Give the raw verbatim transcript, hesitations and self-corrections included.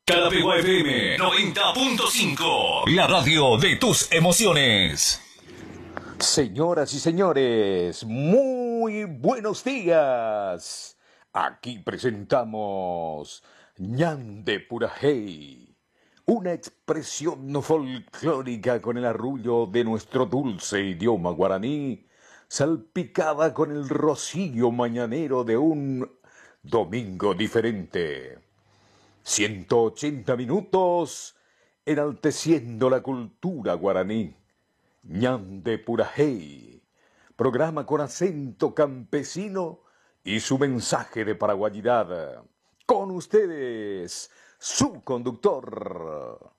Carapeguá F M noventa punto cinco, la radio de tus emociones. Señoras y señores, muy buenos días. Aquí presentamos Ñande Purajey, una expresión folclórica con el arrullo de nuestro dulce idioma guaraní, salpicada con el rocío mañanero de un domingo diferente. ciento ochenta minutos enalteciendo la cultura guaraní. Ñande Purajey, programa con acento campesino y su mensaje de paraguayidad. Con ustedes, su conductor,